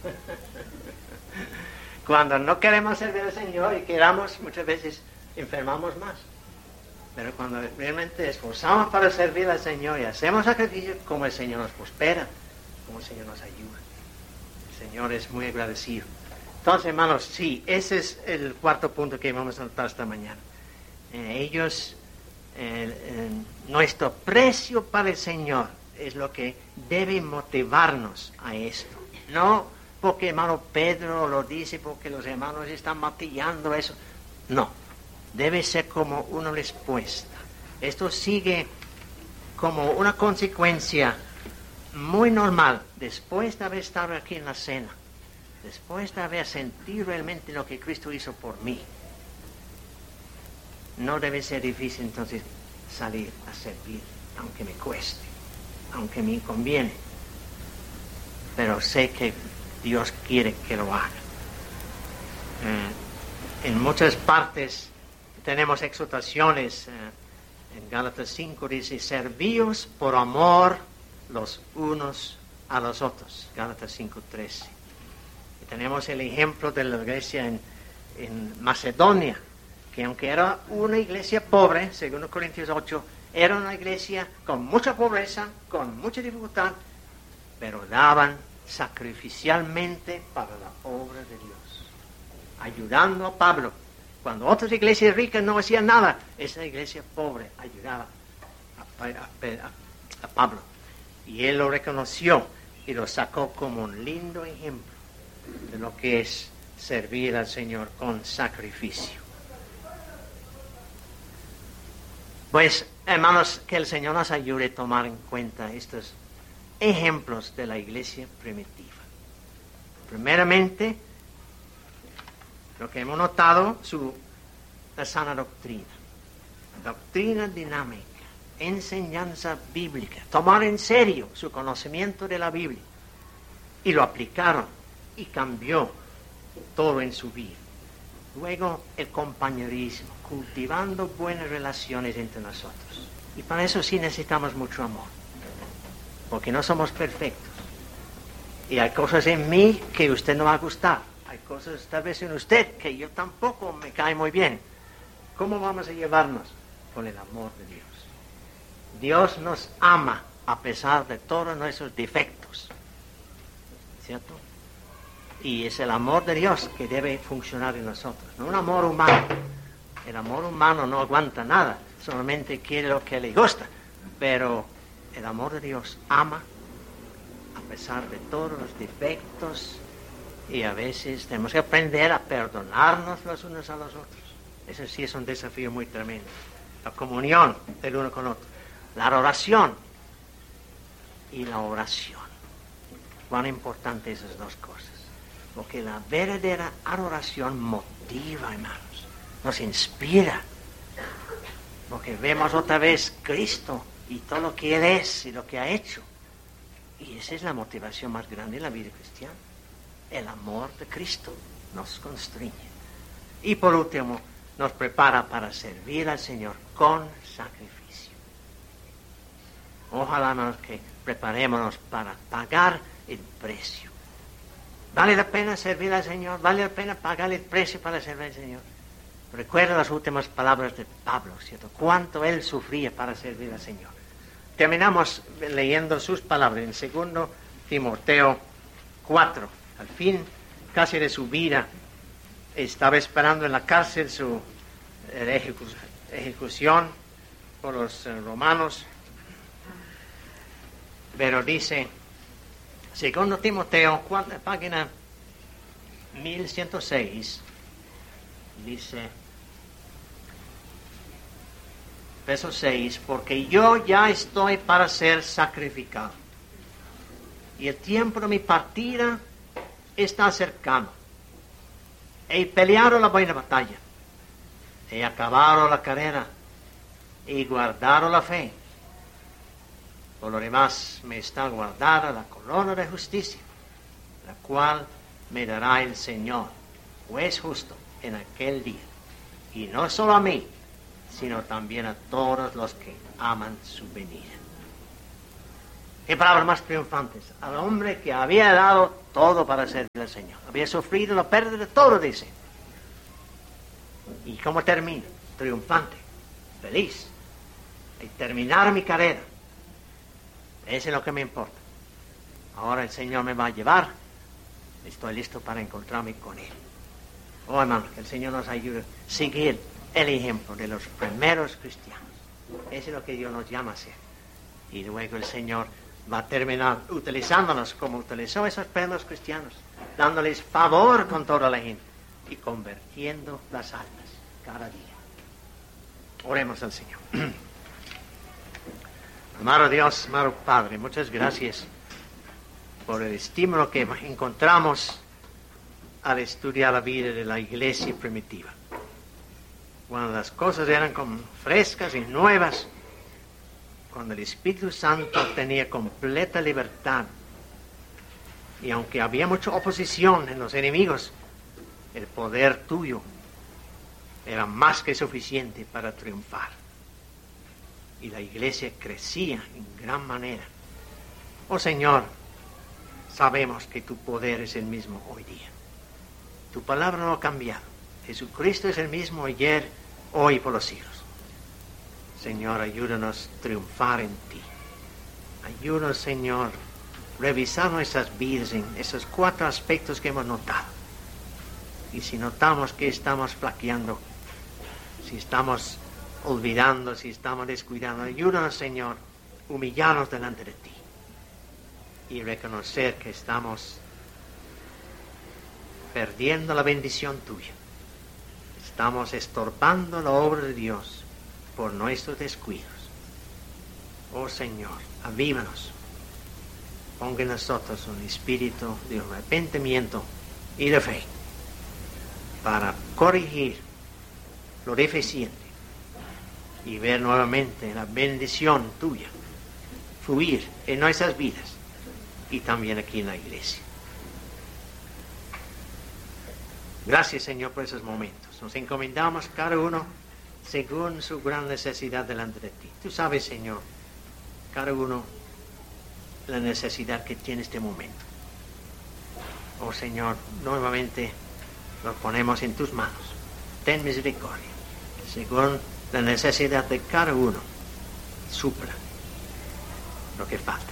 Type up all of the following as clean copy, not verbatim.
Cuando no queremos servir al Señor y queramos, muchas veces enfermamos más. Pero cuando realmente esforzamos para servir al Señor y hacemos sacrificio, como el Señor nos prospera, como el Señor nos ayuda. El Señor es muy agradecido. Entonces, hermanos, sí, ese es el cuarto punto que vamos a tratar esta mañana. Nuestro precio para el Señor es lo que debe motivarnos a esto. No porque hermano Pedro lo dice, porque los hermanos están martillando eso. No, debe ser como una respuesta. Esto sigue como una consecuencia muy normal después de haber estado aquí en la cena, después de haber sentido realmente lo que Cristo hizo por mí. No debe ser difícil entonces salir a servir, aunque me cueste, aunque me inconviene. Pero sé que Dios quiere que lo haga. En muchas partes tenemos exhortaciones. En Gálatas 5 dice, servíos por amor los unos a los otros. Gálatas 5:13. Y tenemos el ejemplo de la iglesia en Macedonia, que aunque era una iglesia pobre, según Corintios 8, era una iglesia con mucha pobreza, con mucha dificultad, pero daban sacrificialmente para la obra de Dios, ayudando a Pablo. Cuando otras iglesias ricas no hacían nada, esa iglesia pobre ayudaba a Pablo. Y él lo reconoció y lo sacó como un lindo ejemplo de lo que es servir al Señor con sacrificio. Pues, hermanos, que el Señor nos ayude a tomar en cuenta estos ejemplos de la iglesia primitiva. Primeramente, lo que hemos notado, la sana doctrina dinámica, enseñanza bíblica, tomar en serio su conocimiento de la Biblia, y lo aplicaron y cambió todo en su vida. Luego, el compañerismo, cultivando buenas relaciones entre nosotros. Y para eso sí necesitamos mucho amor, porque no somos perfectos. Y hay cosas en mí que usted no va a gustar. Hay cosas tal vez en usted que yo tampoco me cae muy bien. ¿Cómo vamos a llevarnos? Con el amor de Dios. Dios nos ama a pesar de todos nuestros defectos. ¿Cierto? Y es el amor de Dios que debe funcionar en nosotros, no un amor humano. El amor humano no aguanta nada, solamente quiere lo que le gusta. Pero el amor de Dios ama a pesar de todos los defectos, y a veces tenemos que aprender a perdonarnos los unos a los otros. Eso sí es un desafío muy tremendo. La comunión del uno con otro, la adoración y la oración. Cuán importante esas dos cosas. Porque la verdadera adoración motiva, hermanos, nos inspira. Porque vemos otra vez Cristo y todo lo que Él es y lo que ha hecho. Y esa es la motivación más grande en la vida cristiana. El amor de Cristo nos constriñe. Y por último, nos prepara para servir al Señor con sacrificio. Ojalá, hermanos, que preparémonos para pagar el precio. ¿Vale la pena servir al Señor? ¿Vale la pena pagar el precio para servir al Señor? Recuerda las últimas palabras de Pablo, ¿cierto? Cuánto él sufría para servir al Señor. Terminamos leyendo sus palabras en 2 Timoteo 4. Al fin, casi de su vida, estaba esperando en la cárcel su ejecución por los romanos. Pero dice, 2 Timoteo, página 1106, dice, verso 6, porque yo ya estoy para ser sacrificado, y el tiempo de mi partida está cercano. He peleado la buena batalla, he acabado la carrera, he guardado la fe. Por lo demás, me está guardada la corona de justicia, la cual me dará el Señor, juez justo, en aquel día. Y no solo a mí, sino también a todos los que aman su venida. Qué palabras más triunfantes. Al hombre que había dado todo para servir al Señor. Había sufrido la pérdida de todo, dice. ¿Y cómo termina? Triunfante, feliz. Y terminar mi carrera. Eso es lo que me importa. Ahora el Señor me va a llevar. Estoy listo para encontrarme con Él. Oh, hermano, que el Señor nos ayude a seguir el ejemplo de los primeros cristianos. Eso es lo que Dios nos llama a hacer. Y luego el Señor va a terminar utilizándonos como utilizó a esos primeros cristianos, dándoles favor con toda la gente y convirtiendo las almas cada día. Oremos al Señor. Amado Dios, amado Padre, muchas gracias por el estímulo que encontramos al estudiar la vida de la iglesia primitiva. Cuando las cosas eran como frescas y nuevas, cuando el Espíritu Santo tenía completa libertad, y aunque había mucha oposición en los enemigos, el poder tuyo era más que suficiente para triunfar. Y la iglesia crecía en gran manera. Oh Señor, sabemos que tu poder es el mismo hoy día. Tu palabra no ha cambiado. Jesucristo es el mismo ayer, hoy y por los siglos. Señor, ayúdanos a triunfar en ti. Ayúdanos, Señor, a revisar nuestras vidas en esos 4 aspectos que hemos notado. Y si notamos que estamos flaqueando, si estamos olvidando, si estamos descuidando, ayúdanos, Señor, a humillarnos delante de ti y reconocer que estamos perdiendo la bendición tuya. Estamos estorbando la obra de Dios por nuestros descuidos. Oh Señor, avívanos. Ponga en nosotros un espíritu de arrepentimiento y de fe para corregir lo deficiente y ver nuevamente la bendición tuya fluir en nuestras vidas y también aquí en la iglesia. Gracias, Señor, por esos momentos. Nos encomendamos cada uno según su gran necesidad delante de ti. Tú sabes, Señor, cada uno la necesidad que tiene este momento. Oh, Señor, nuevamente lo ponemos en tus manos. Ten misericordia. Según la necesidad de cada uno, supla lo que falta.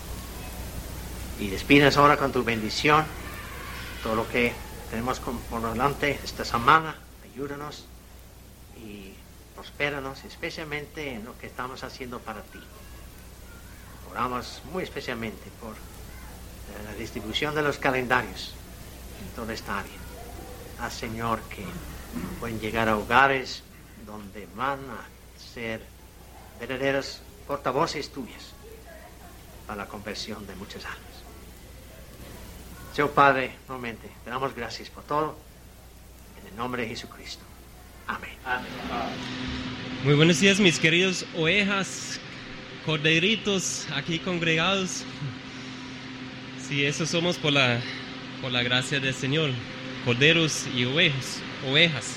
Y despídenos ahora con tu bendición. Todo lo que tenemos por delante esta semana, ayúdanos y prospéranos, especialmente en lo que estamos haciendo para ti. Oramos muy especialmente por la distribución de los calendarios en toda esta área. Haz, Señor, que pueden llegar a hogares donde van a ser verdaderos portavoces tuyas para la conversión de muchas almas. Señor Padre, nuevamente, te damos gracias por todo, en el nombre de Jesucristo. Amén. Amén. Muy buenos días, mis queridos ovejas, corderitos aquí congregados. Sí, eso somos por la gracia del Señor, corderos y ovejas.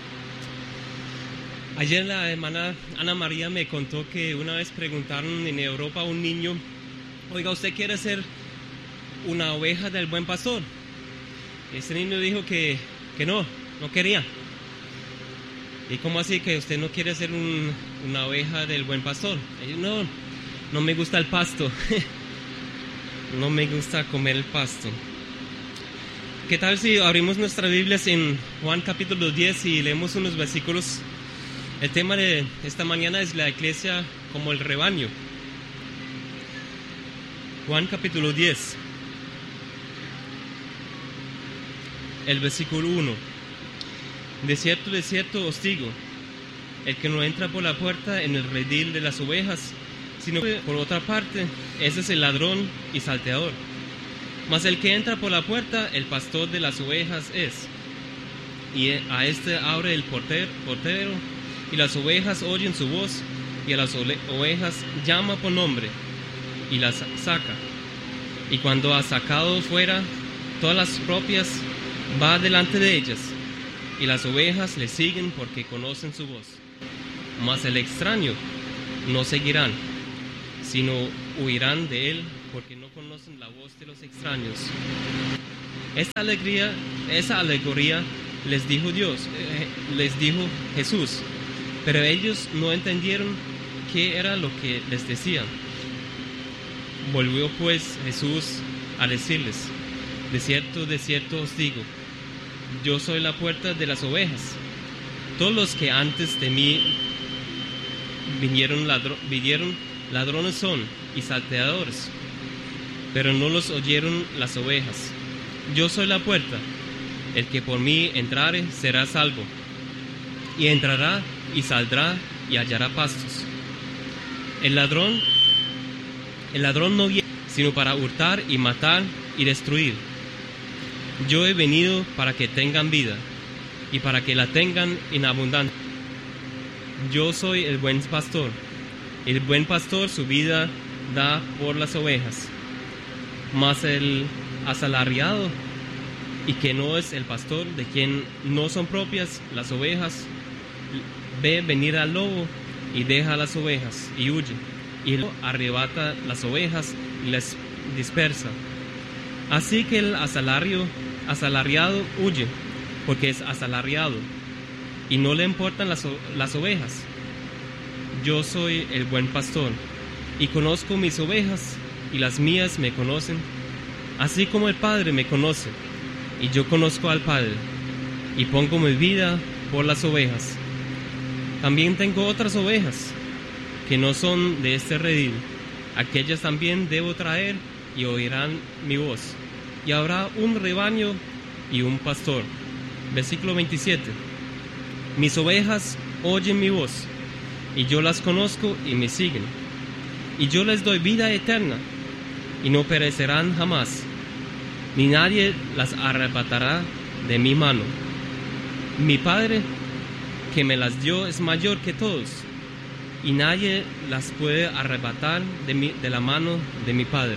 Ayer la hermana Ana María me contó que una vez preguntaron en Europa a un niño: oiga, ¿usted quiere ser una oveja del buen pastor? Ese niño dijo que no quería. ¿Y cómo así que usted no quiere ser una oveja del buen pastor? Y yo, no me gusta el pasto. No me gusta comer el pasto. ¿Qué tal si abrimos nuestras Biblias en Juan capítulo 10 y leemos unos versículos? El tema de esta mañana es la iglesia como el rebaño. Juan capítulo 10, el versículo 1. De cierto os digo, el que no entra por la puerta en el redil de las ovejas, sino por otra parte, ese es el ladrón y salteador. Mas el que entra por la puerta, el pastor de las ovejas es. Y a este abre el portero, y las ovejas oyen su voz, y a las ovejas llama por nombre, y las saca. Y cuando ha sacado fuera todas las propias, va delante de ellas, y las ovejas le siguen porque conocen su voz. Mas el extraño no seguirán, sino huirán de él porque no conocen la voz de los extraños. Esa alegoría les dijo Jesús, pero ellos no entendieron qué era lo que les decía. Volvió pues Jesús a decirles: de cierto os digo, yo soy la puerta de las ovejas. Todos los que antes de mí vinieron ladrones son y salteadores, pero no los oyeron las ovejas. Yo soy la puerta. El que por mí entrare será salvo, y entrará y saldrá y hallará pastos. El ladrón no viene sino para hurtar y matar y destruir. Yo he venido para que tengan vida y para que la tengan en abundancia. Yo soy el buen pastor. El buen pastor su vida da por las ovejas. Mas el asalariado, y que no es el pastor, de quien no son propias las ovejas, ve venir al lobo y deja las ovejas y huye, y el lobo arrebata las ovejas y las dispersa. Así que el asalariado huye, porque es asalariado, y no le importan las ovejas. Yo soy el buen pastor, y conozco mis ovejas, y las mías me conocen, así como el Padre me conoce, y yo conozco al Padre, y pongo mi vida por las ovejas. También tengo otras ovejas, que no son de este redil. Aquellas también debo traer, y oirán mi voz. Y habrá un rebaño y un pastor. Versículo 27. Mis ovejas oyen mi voz, y yo las conozco y me siguen. Y yo les doy vida eterna, y no perecerán jamás, ni nadie las arrebatará de mi mano. Mi Padre, que me las dio, es mayor que todos, y nadie las puede arrebatar de la mano de mi Padre.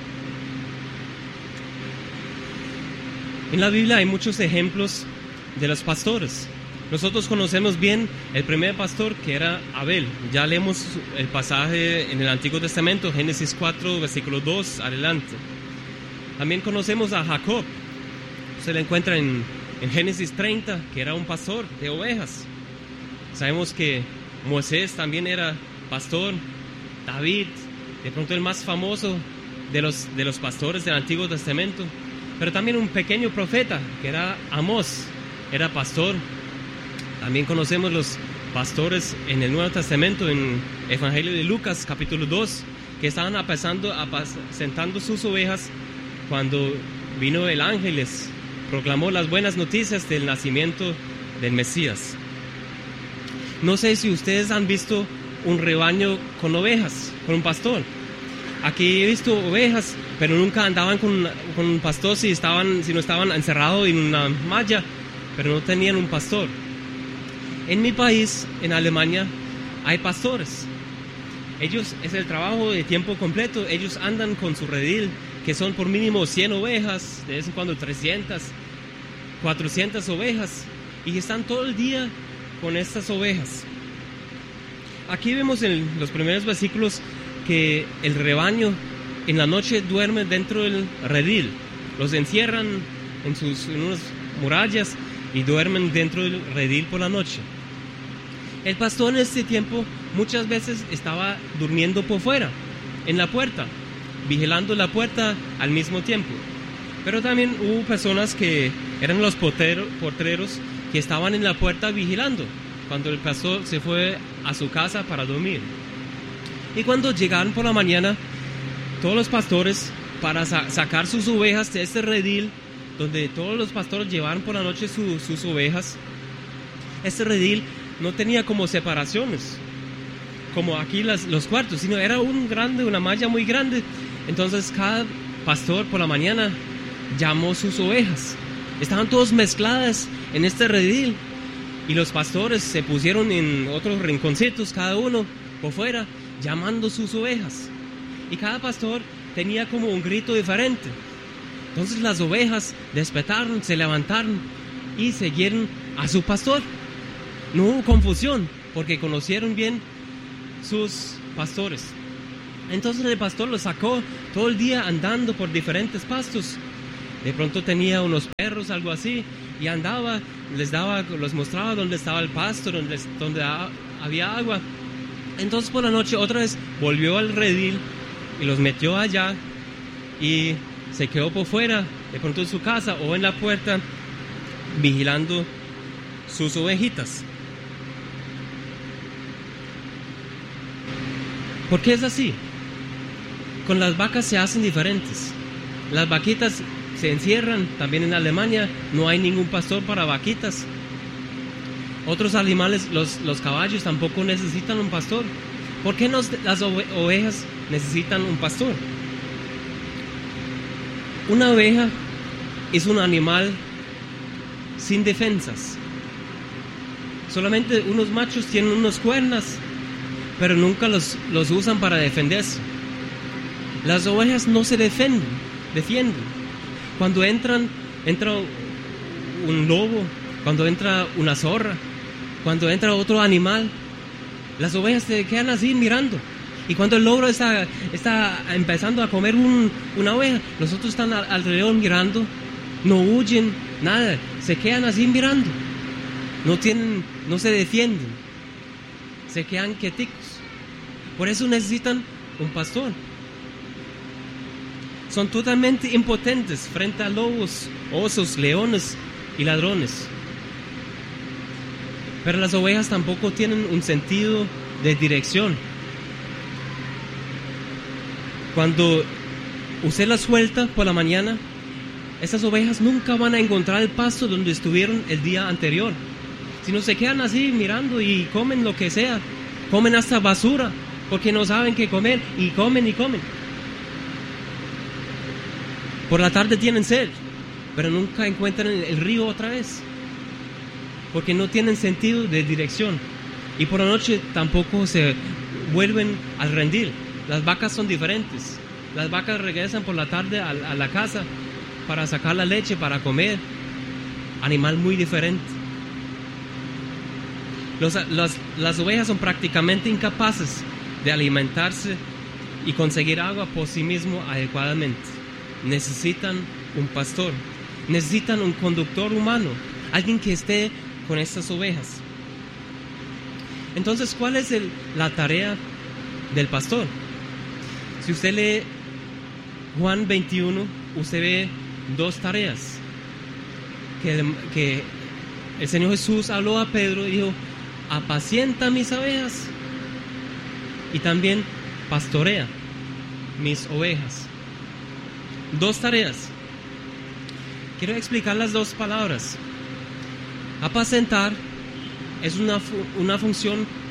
En la Biblia hay muchos ejemplos de los pastores. Nosotros conocemos bien el primer pastor, que era Abel. Ya leemos el pasaje en el Antiguo Testamento, Génesis 4, versículo 2, adelante. También conocemos a Jacob. Se le encuentra en Génesis 30, que era un pastor de ovejas. Sabemos que Moisés también era pastor. David, de pronto el más famoso de los pastores del Antiguo Testamento. Pero también un pequeño profeta, que era Amós, era pastor. También conocemos los pastores en el Nuevo Testamento, en Evangelio de Lucas, capítulo 2, que estaban apacentando sus ovejas cuando vino el ángel, les proclamó las buenas noticias del nacimiento del Mesías. No sé si ustedes han visto un rebaño con ovejas, con un pastor. Aquí he visto ovejas, pero nunca andaban con un pastor si no estaban encerrados en una malla, pero no tenían un pastor. En mi país, en Alemania, hay pastores. Ellos, es el trabajo de tiempo completo. Ellos andan con su redil, que son por mínimo 100 ovejas, de vez en cuando 300, 400 ovejas, y están todo el día con estas ovejas. Aquí vemos en los primeros versículos que el rebaño en la noche duerme dentro del redil. Los encierran en unas murallas y duermen dentro del redil por la noche. El pastor en este tiempo muchas veces estaba durmiendo por fuera, en la puerta, vigilando la puerta al mismo tiempo. Pero también hubo personas que eran los porteros que estaban en la puerta vigilando cuando el pastor se fue a su casa para dormir. Y cuando llegaron por la mañana, todos los pastores, para sacar sus ovejas de este redil, donde todos los pastores llevaban por la noche sus ovejas, este redil no tenía como separaciones, como aquí los cuartos, sino era una malla muy grande. Entonces cada pastor por la mañana llamó sus ovejas. Estaban todas mezcladas en este redil, y los pastores se pusieron en otros rinconcitos, cada uno por fuera, llamando sus ovejas. Y cada pastor tenía como un grito diferente. Entonces las ovejas despertaron, se levantaron y siguieron a su pastor. No hubo confusión, porque conocieron bien sus pastores. Entonces el pastor lo sacó todo el día andando por diferentes pastos. De pronto tenía unos perros, algo así, y andaba, los mostraba dónde estaba el pasto, donde había agua. Entonces por la noche otra vez volvió al redil y los metió allá y se quedó por fuera, de pronto en su casa o en la puerta, vigilando sus ovejitas. ¿Por qué es así? Con las vacas se hacen diferentes. Las vaquitas se encierran, también en Alemania no hay ningún pastor para vaquitas. Otros animales, los caballos tampoco necesitan un pastor. ¿Por qué las ovejas necesitan un pastor? Una oveja es un animal sin defensas. Solamente unos machos tienen unos cuernos, pero nunca los usan para defenderse. Las ovejas no se defienden. Cuando entra un lobo, cuando entra una zorra, cuando entra otro animal, las ovejas se quedan así mirando. Y cuando el lobo está empezando a comer una oveja, los otros están alrededor mirando, no huyen, nada, se quedan así mirando. No se defienden, se quedan quieticos. Por eso necesitan un pastor. Son totalmente impotentes frente a lobos, osos, leones y ladrones. Pero las ovejas tampoco tienen un sentido de dirección. Cuando usted las suelta por la mañana, esas ovejas nunca van a encontrar el pasto donde estuvieron el día anterior, sino se quedan así mirando y comen lo que sea. Comen hasta basura porque no saben qué comer y comen. Por la tarde tienen sed, pero nunca encuentran el río otra vez, porque no tienen sentido de dirección. Y por la noche tampoco se vuelven al redil. Las vacas son diferentes. Las vacas regresan por la tarde a la casa para sacar la leche, para comer. Animal muy diferente. Las ovejas son prácticamente incapaces de alimentarse y conseguir agua por sí mismo adecuadamente. Necesitan un pastor, necesitan un conductor humano, alguien que esté con estas ovejas. Entonces, ¿cuál es la tarea del pastor? Si usted lee Juan 21, usted ve dos tareas que el Señor Jesús habló a Pedro y dijo: apacienta mis ovejas y también pastorea mis ovejas. Dos tareas. Quiero explicar las dos palabras. Apacentar es una función